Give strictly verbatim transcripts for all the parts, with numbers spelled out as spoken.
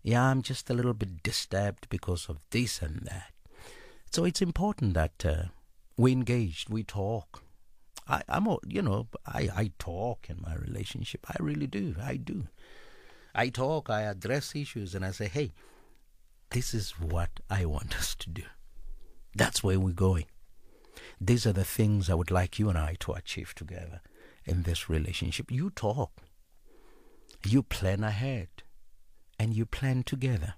Yeah, I'm just a little bit disturbed because of this and that. So it's important that uh, we engage, we talk. I, I'm, a, you know, I, I talk in my relationship. I really do. I do. I talk, I address issues, and I say, hey, this is what I want us to do. That's where we're going. These are the things I would like you and I to achieve together in this relationship. You talk. You plan ahead. And you plan together.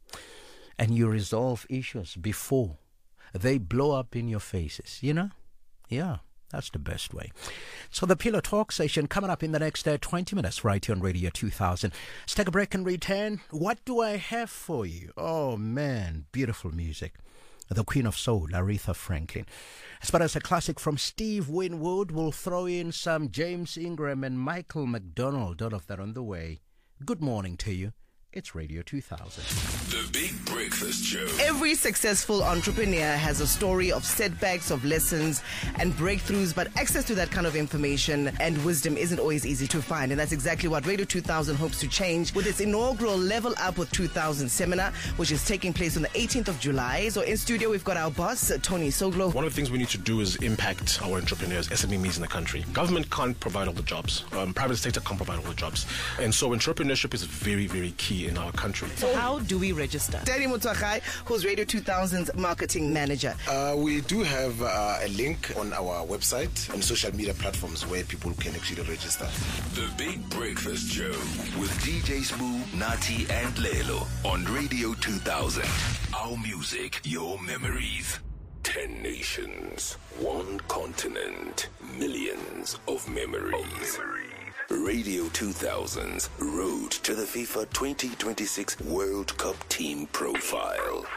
And you resolve issues before they blow up in your faces. You know? Yeah. That's the best way. So the Pillow Talk session coming up in the next uh, twenty minutes right here on Radio two thousand. Let's take a break and return. What do I have for you? Oh, man. Beautiful music. The Queen of Soul, Aretha Franklin. As far as a classic from Steve Winwood, we'll throw in some James Ingram and Michael McDonald. All of that on the way. Good morning to you. It's Radio two thousand. The Big Breakfast Show. Every successful entrepreneur has a story of setbacks, of lessons and breakthroughs, but access to that kind of information and wisdom isn't always easy to find. And that's exactly what Radio two thousand hopes to change with its inaugural Level Up with two thousand seminar, which is taking place on the eighteenth of July. So in studio, we've got our boss, Tony Soglo. One of the things we need to do is impact our entrepreneurs, S M E Ms in the country. Government can't provide all the jobs. Um, private sector can't provide all the jobs. And so entrepreneurship is very, very key in our country. So how do we register? Danny Mutakai, who's Radio two thousand's marketing manager. Uh, we do have uh, a link on our website and social media platforms where people can actually register. The Big Breakfast Show with D J Smooth, Nati and Lelo on Radio two thousand. Our music, your memories. Ten nations, one continent, millions of memories. Of memories. Radio two thousand's Road to the FIFA twenty twenty-six World Cup Team Profile.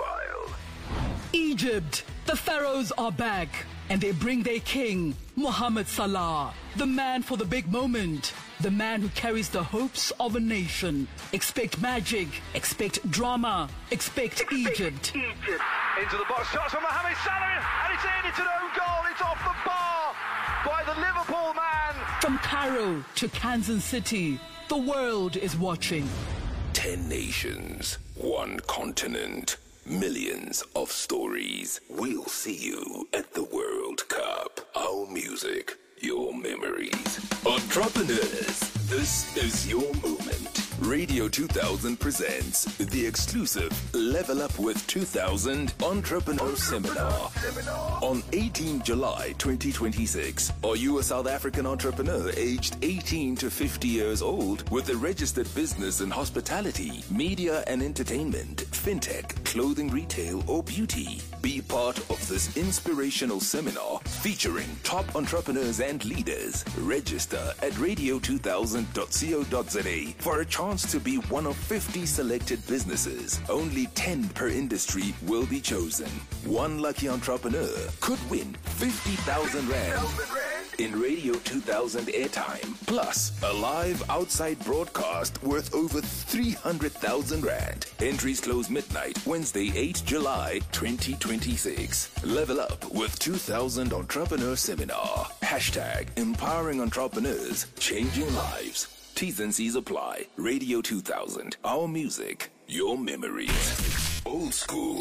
Egypt, the Pharaohs are back, and they bring their king, Mohamed Salah, the man for the big moment, the man who carries the hopes of a nation. Expect magic, expect drama, expect, expect Egypt. Egypt. Into the box, shots from Mohamed Salah, and it's in, it's an own goal, it's off the bar by the Liverpool man. From Cairo to Kansas City, the world is watching. Ten nations, one continent, millions of stories. We'll see you at the World Cup. Our music, your memories. Entrepreneurs, this is your moment. Radio two thousand presents the exclusive Level Up with two thousand Entrepreneur, Entrepreneur Seminar. Seminar on eighteenth of July twenty twenty-six. Are you a South African entrepreneur aged eighteen to fifty years old with a registered business in hospitality, media and entertainment, fintech, clothing retail or beauty? Be part of this inspirational seminar featuring top entrepreneurs and leaders. Register at radio two thousand dot co dot za for a chance to be one of fifty selected businesses. Only ten per industry will be chosen. One lucky entrepreneur could win fifty thousand rand in Radio two thousand airtime, plus a live outside broadcast worth over three hundred thousand rand. Entries close midnight, Wednesday, eighth of July, twenty twenty-six. Level Up with two thousand Entrepreneur Seminar. Hashtag empowering entrepreneurs, changing lives. T's and C's apply. Radio two thousand. Our music, your memories. Old school.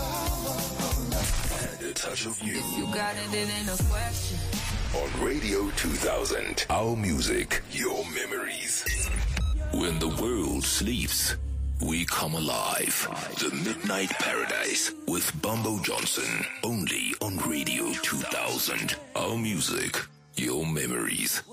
And a touch of you. You got it, it ain't a question. On Radio two thousand. Our music, your memories. When the world sleeps, we come alive. The Midnight Paradise with Bumbo Johnson. Only on Radio two thousand. Our music, your memories.